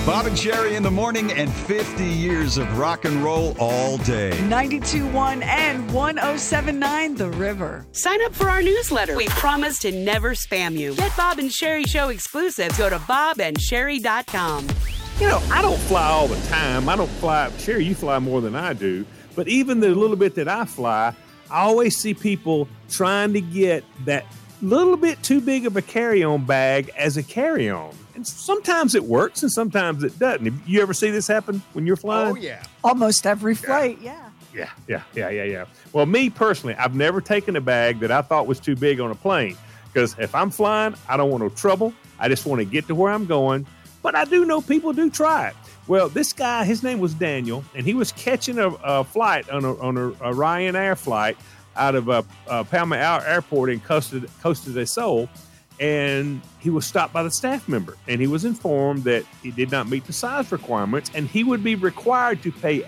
Bob and Sherry in the morning and 50 years of rock and roll all day. 92.1 and 107.9 The River. Sign up for our newsletter. We promise to never spam you. Get Bob and Sherry Show exclusives. Go to bobandsherry.com. You know, I don't fly all the time. I don't fly. Sherry, you fly more than I do. But even the little bit that I fly, I always see people trying to get that little bit too big of a carry-on bag as a carry-on. And sometimes it works and sometimes it doesn't. You ever see this happen when you're flying? Oh, yeah. Almost every flight, yeah. Yeah. Well, me personally, I've never taken a bag that I thought was too big on a plane. Because if I'm flying, I don't want no trouble. I just want to get to where I'm going. But I do know people do try it. Well, this guy, his name was Daniel, and he was catching a flight on a Ryanair flight out of Palma Airport in Costa del Sol. And he was stopped by the staff member, and he was informed that he did not meet the size requirements, and he would be required to pay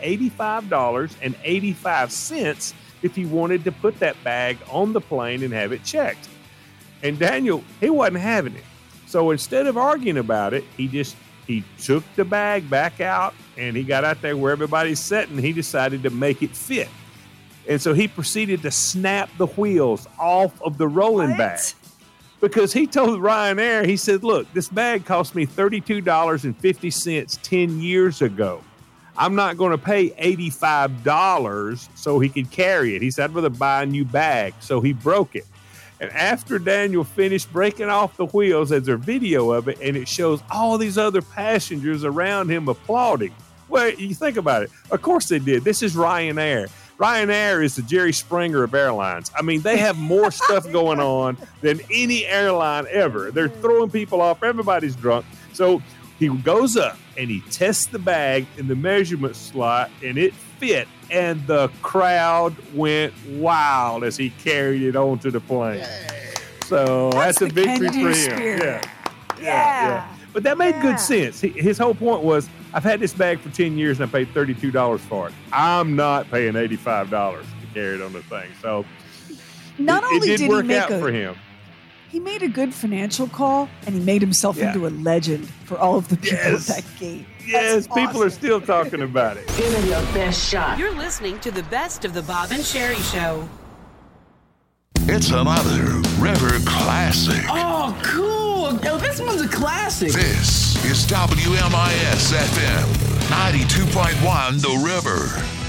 $85.85 if he wanted to put that bag on the plane and have it checked. And Daniel, he wasn't having it. So instead of arguing about it, he took the bag back out, and he got out there where everybody's sitting. He decided to make it fit. And so he proceeded to snap the wheels off of the rolling bag. Because he told Ryanair, he said, look, this bag cost me $32.50 10 years ago. I'm not going to pay $85 so he could carry it. He said, I'd rather buy a new bag. So he broke it. And after Daniel finished breaking off the wheels, there's a video of it, and it shows all these other passengers around him applauding. Well, you think about it. Of course they did. This is Ryanair. Ryanair is the Jerry Springer of airlines. I mean, they have more stuff going on than any airline ever. They're throwing people off. Everybody's drunk. So he goes up and he tests the bag in the measurement slot, and it fit. And the crowd went wild as he carried it onto the plane. Yay. So that's a victory for him. Yeah. But that made good sense. His whole point was, I've had this bag for 10 years and I paid $32 for it. I'm not paying $85 to carry it on the thing. So it did work out for him. He made a good financial call, and he made himself into a legend for all of the people at that gate. Yes, people are still talking about it. Give it your best shot. You're listening to the best of the Bob and Sherry Show. It's another River Classic. Oh, cool. Yo, this one's a classic. This is WMIS FM 92.1 The River.